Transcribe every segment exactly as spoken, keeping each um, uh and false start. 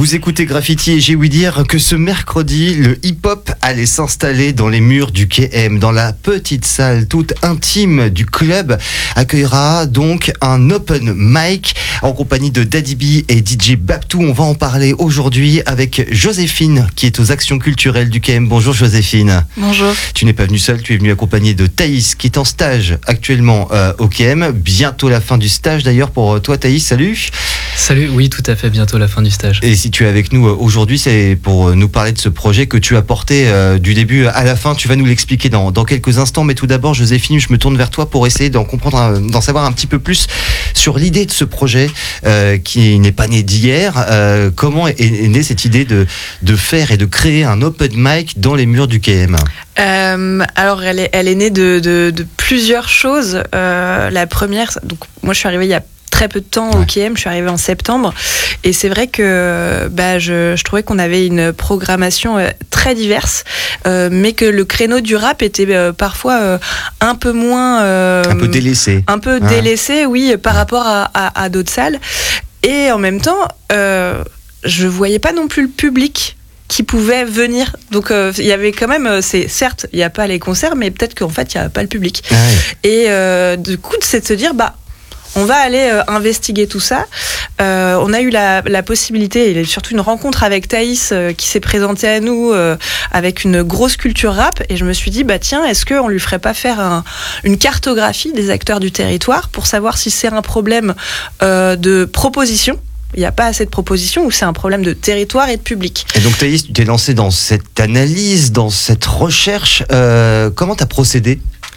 Vous écoutez Graffiti et j'ai ouï dire que ce mercredi, le hip-hop allait s'installer dans les murs du K M, dans la petite salle toute intime du club, accueillera donc un open mic en compagnie de Daddy B et D J Babtou. On va en parler aujourd'hui avec Joséphine qui est aux actions culturelles du K M. Bonjour Joséphine. Bonjour. Tu n'es pas venue seule, tu es venue accompagnée de Thaïs qui est en stage actuellement euh, au K M. Bientôt la fin du stage d'ailleurs pour toi Thaïs, salut. Salut, oui tout à fait, bientôt la fin du stage. Et si tu es avec nous aujourd'hui, c'est pour nous parler de ce projet que tu as porté euh, du début à la fin. Tu vas nous l'expliquer dans, dans quelques instants. Mais tout d'abord, Joséphine, je me tourne vers toi pour essayer d'en comprendre, d'en savoir un petit peu plus sur l'idée de ce projet euh, qui n'est pas né d'hier. Euh, comment est, est née cette idée de, de faire et de créer un open mic dans les murs du K M ? Euh, alors, elle est, elle est née de, de, de plusieurs choses. Euh, la première, donc moi, je suis arrivée il y a très peu de temps au K M, je suis arrivée en septembre et c'est vrai que bah, je, je trouvais qu'on avait une programmation euh, très diverse euh, mais que le créneau du rap était euh, parfois euh, un peu moins euh, un peu délaissé un peu hein. délaissé oui par rapport à, à, à d'autres salles et en même temps euh, je voyais pas non plus le public qui pouvaient venir. Donc euh, il y avait quand même, c'est certes il n'y a pas les concerts mais peut-être qu'en fait il n'y a pas le public ouais. et euh, du coup c'est de se dire bah on va aller euh, investiguer tout ça. Euh, on a eu la, la possibilité, et surtout une rencontre avec Thaïs euh, qui s'est présentée à nous euh, avec une grosse culture rap. Et je me suis dit, bah tiens, est-ce qu'on lui ferait pas faire un, une cartographie des acteurs du territoire pour savoir si c'est un problème euh, de proposition. Il n'y a pas assez de propositions ou c'est un problème de territoire et de public. Et donc Thaïs, tu t'es lancé dans cette analyse, dans cette recherche. Euh, comment tu as procédé ?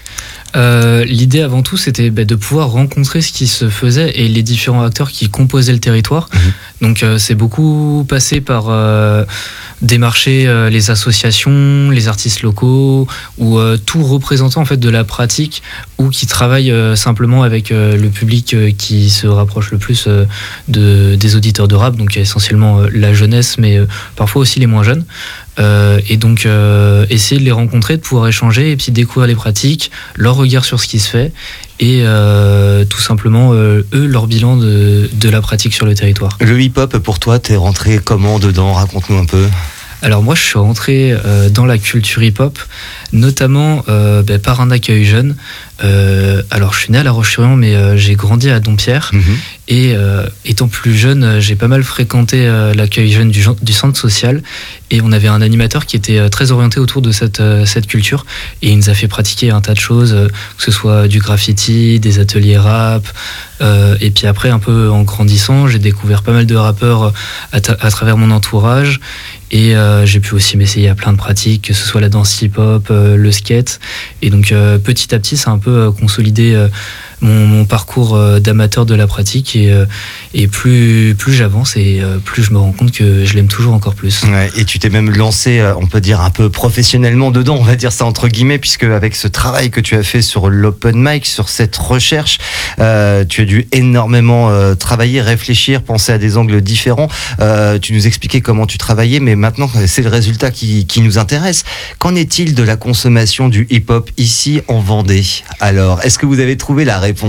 Euh, l'idée avant tout c'était bah, de pouvoir rencontrer ce qui se faisait et les différents acteurs qui composaient le territoire. Mmh. Donc euh, c'est beaucoup passé par euh, démarcher euh, les associations, les artistes locaux ou euh, tout représentant en fait de la pratique ou qui travaille euh, simplement avec euh, le public euh, qui se rapproche le plus euh, de, des auditeurs de rap, donc essentiellement euh, la jeunesse mais euh, parfois aussi les moins jeunes. Euh, et donc euh, essayer de les rencontrer, de pouvoir échanger et puis découvrir les pratiques, leur regard sur ce qui se fait et euh, tout simplement euh, eux leur bilan de, de la pratique sur le territoire. Le hip-hop pour toi, t'es rentré comment dedans ? Raconte-nous un peu. Alors moi je suis rentré euh, dans la culture hip-hop notamment euh, bah, par un accueil jeune. Euh, alors je suis né à La Roche-sur-Yon mais euh, j'ai grandi à Dompierre mmh. et euh, étant plus jeune j'ai pas mal fréquenté euh, l'accueil jeune du, du centre social et on avait un animateur qui était euh, très orienté autour de cette, euh, cette culture et il nous a fait pratiquer un tas de choses euh, que ce soit du graffiti, des ateliers rap euh, et puis après un peu en grandissant j'ai découvert pas mal de rappeurs à, ta- à travers mon entourage et euh, j'ai pu aussi m'essayer à plein de pratiques que ce soit la danse hip-hop, euh, le skate et donc euh, petit à petit c'est un peu euh, consolidé euh, mon, mon parcours euh, d'amateur de la pratique et, euh, et plus, plus j'avance et euh, plus je me rends compte que je l'aime toujours encore plus. Ouais, et tu t'es même lancé, euh, on peut dire un peu professionnellement dedans, on va dire ça entre guillemets, puisque avec ce travail que tu as fait sur l'open mic, sur cette recherche, euh, tu as dû énormément euh, travailler, réfléchir, penser à des angles différents. Euh, tu nous expliquais comment tu travaillais, mais maintenant c'est le résultat qui, qui nous intéresse. Qu'en est-il de la consommation du hip-hop ici en Vendée ? Alors, est-ce que vous avez trouvé la réponse ?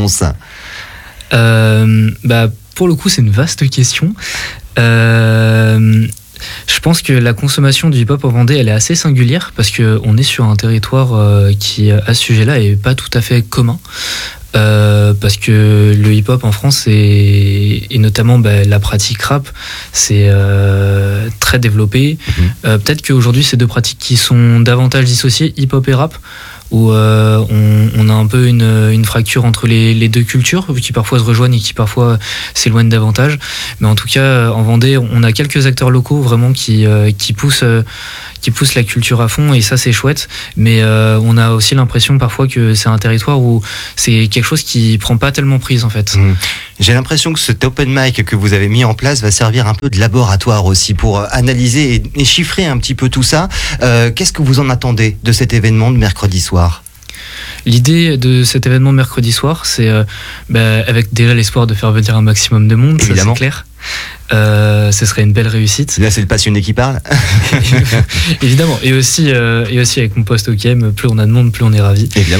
euh, bah, Pour le coup, c'est une vaste question. Euh, je pense que la consommation du hip-hop en Vendée, elle est assez singulière parce qu'on est sur un territoire euh, qui, à ce sujet-là, est pas tout à fait commun. Euh, parce que le hip-hop en France et, et notamment bah, la pratique rap c'est euh, très développé. Mmh. Euh, peut-être qu'aujourd'hui c'est deux pratiques qui sont davantage dissociées, hip-hop et rap, où euh, on, on a un peu une, une fracture entre les, les deux cultures qui parfois se rejoignent et qui parfois s'éloignent davantage. Mais en tout cas en Vendée on a quelques acteurs locaux vraiment qui, euh, qui poussent euh, qui poussent la culture à fond et ça c'est chouette, mais euh, on a aussi l'impression parfois que c'est un territoire où c'est quelque chose qui prend pas tellement prise en fait. Mmh. J'ai l'impression que cet open mic que vous avez mis en place va servir un peu de laboratoire aussi pour analyser et, et chiffrer un petit peu tout ça. Euh, qu'est-ce que vous en attendez de cet événement de mercredi soir ? L'idée de cet événement de mercredi soir, c'est euh, bah, avec déjà l'espoir de faire venir un maximum de monde, évidemment. Ça c'est clair. Euh, ce serait une belle réussite. Là, c'est le passionné qui parle. Évidemment. Et aussi, euh, et aussi avec mon poste au K M, plus on a de monde, plus on est ravis. Évidemment.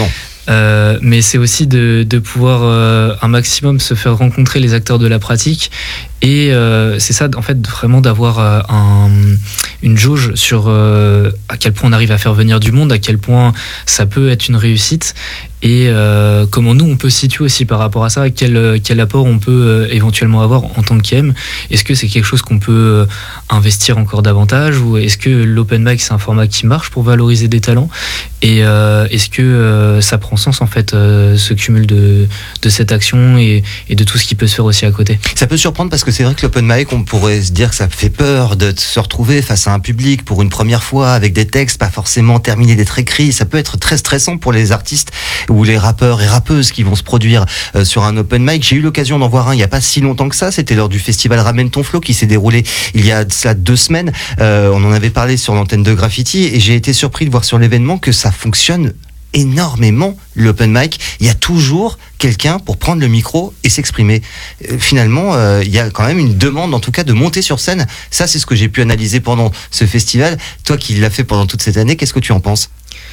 Euh, mais c'est aussi de, de pouvoir euh, un maximum se faire rencontrer les acteurs de la pratique. Et euh, c'est ça, en fait, vraiment d'avoir euh, un, une jauge sur euh, à quel point on arrive à faire venir du monde, à quel point ça peut être une réussite, et euh, comment nous, on peut se situer aussi par rapport à ça, quel, quel apport on peut euh, éventuellement avoir en tant que K M. Est-ce que c'est quelque chose qu'on peut euh, investir encore davantage, ou est-ce que l'open mic, c'est un format qui marche pour valoriser des talents, et euh, est-ce que euh, ça prend sens, en fait, euh, ce cumul de, de cette action et, et de tout ce qui peut se faire aussi à côté. Ça peut surprendre parce que c'est vrai que l'open mic, on pourrait se dire que ça fait peur de se retrouver face à un public pour une première fois avec des textes pas forcément terminés d'être écrits. Ça peut être très stressant pour les artistes ou les rappeurs et rappeuses qui vont se produire euh, sur un open mic. J'ai eu l'occasion d'en voir un il y a pas si longtemps que ça. C'était lors du festival Ramène ton flow qui s'est déroulé il y a de ça deux semaines. Euh, on en avait parlé sur l'antenne de Graffiti et j'ai été surpris de voir sur l'événement que ça fonctionne énormément, l'open mic. Il y a toujours quelqu'un pour prendre le micro et s'exprimer. Euh, finalement, euh, il y a quand même une demande, en tout cas, de monter sur scène. Ça, c'est ce que j'ai pu analyser pendant ce festival. Toi qui l'as fait pendant toute cette année, qu'est-ce que tu en penses ?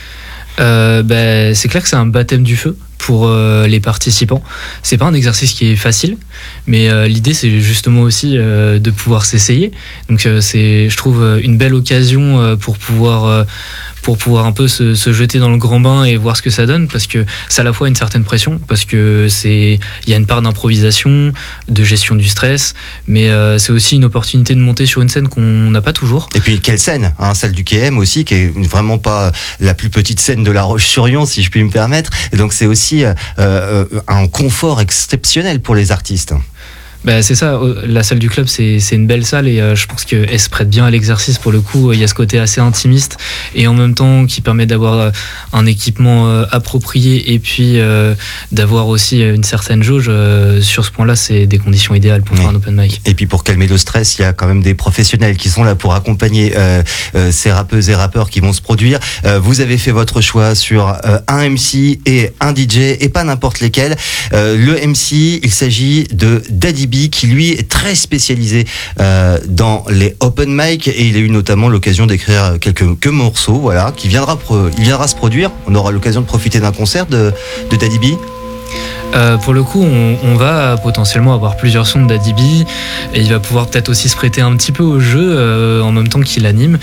Euh, bah, c'est clair que c'est un baptême du feu pour euh, les participants. C'est pas un exercice qui est facile, mais euh, l'idée c'est justement aussi euh, de pouvoir s'essayer. Donc euh, c'est, je trouve, une belle occasion euh, pour pouvoir euh, pour pouvoir un peu se, se jeter dans le grand bain et voir ce que ça donne, parce que c'est à la fois une certaine pression, parce que c'est, il y a une part d'improvisation, de gestion du stress, mais euh, c'est aussi une opportunité de monter sur une scène qu'on n'a pas toujours. Et puis quelle scène, hein, celle du K M aussi, qui est vraiment pas la plus petite scène de La Roche-sur-Yon, si je puis me permettre. Et donc c'est aussi euh, euh, un confort exceptionnel pour les artistes. Bah, c'est ça, la salle du club c'est, c'est une belle salle et euh, je pense qu'elle se prête bien à l'exercice pour le coup. Il y a ce côté assez intimiste et en même temps qui permet d'avoir un équipement euh, approprié et puis euh, d'avoir aussi une certaine jauge. Euh, sur ce point-là, c'est des conditions idéales pour oui. faire un open mic. Et puis pour calmer le stress, il y a quand même des professionnels qui sont là pour accompagner euh, euh, ces rappeuses et rappeurs qui vont se produire. Euh, vous avez fait votre choix sur euh, un M C et un D J et pas n'importe lesquels. Euh, le M C, il s'agit de Daddy B, qui lui est très spécialisé euh, dans les open mic et il a eu notamment l'occasion d'écrire quelques, quelques morceaux, voilà, qui viendra, pro, il viendra se produire. On aura l'occasion de profiter d'un concert de, de Daddy B. Euh, pour le coup, on, on va potentiellement avoir plusieurs sons de Daddy B et il va pouvoir peut-être aussi se prêter un petit peu au jeu euh, en même temps qu'il anime.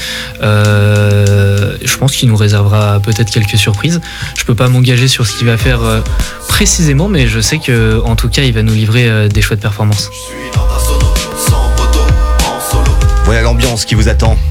Euh, je pense qu'il nous réservera peut-être quelques surprises. Je peux pas m'engager sur ce qu'il va faire euh, précisément, mais je sais que en tout cas, il va nous livrer euh, des chouettes performances. Voilà l'ambiance qui vous attend.